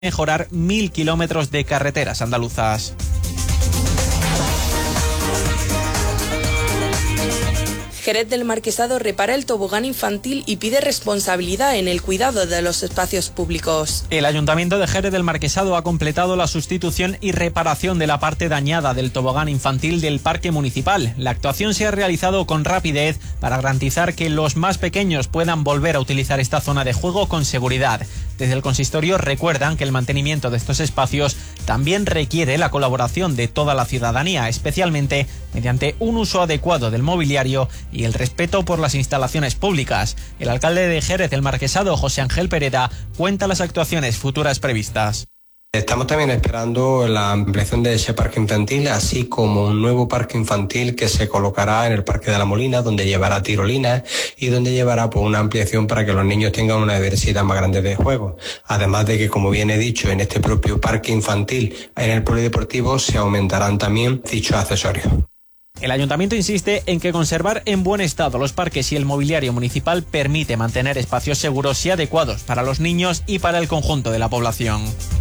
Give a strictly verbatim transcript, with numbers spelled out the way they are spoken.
mejorar mil kilómetros de carreteras andaluzas. Jerez del Marquesado repara el tobogán infantil y pide responsabilidad en el cuidado de los espacios públicos. El Ayuntamiento de Jerez del Marquesado ha completado la sustitución y reparación de la parte dañada del tobogán infantil del parque municipal. La actuación se ha realizado con rapidez para garantizar que los más pequeños puedan volver a utilizar esta zona de juego con seguridad. Desde el consistorio recuerdan que el mantenimiento de estos espacios también requiere la colaboración de toda la ciudadanía, especialmente mediante un uso adecuado del mobiliario y el respeto por las instalaciones públicas. El alcalde de Jerez del Marquesado, José Ángel Pereda, cuenta las actuaciones futuras previstas. Estamos también esperando la ampliación de ese parque infantil, así como un nuevo parque infantil que se colocará en el Parque de la Molina, donde llevará tirolinas y donde llevará pues, una ampliación para que los niños tengan una diversidad más grande de juegos. Además de que, como bien he dicho, en este propio parque infantil, en el polideportivo, se aumentarán también dichos accesorios. El Ayuntamiento insiste en que conservar en buen estado los parques y el mobiliario municipal permite mantener espacios seguros y adecuados para los niños y para el conjunto de la población.